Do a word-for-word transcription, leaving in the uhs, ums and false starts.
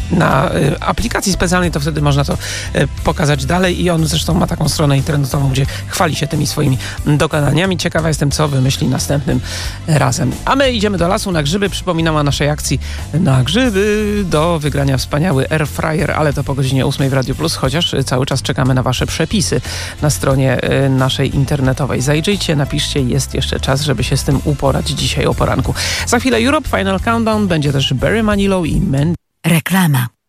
na y, aplikacji specjalnej, to wtedy można to y, pokazać dalej i on zresztą ma taką stronę internetową, gdzie chwali się tymi swoimi dokonaniami. Ciekawa jestem, co wymyśli następnym razem. A my idziemy do lasu na grzyby. Przypominam o naszej akcji na grzyby do wygrania wspaniały air fryer, ale to po godzinie ósmej w Radio Plus, chociaż cały czas czekamy na wasze przepisy na stronie y, naszej internetowej. Zajrzyjcie, napiszcie, jest jeszcze czas, żeby się z tym uporać dzisiaj o poranku. Za chwilę Europe Final Countdown, będzie też Barry Manilow i Men. Reklama.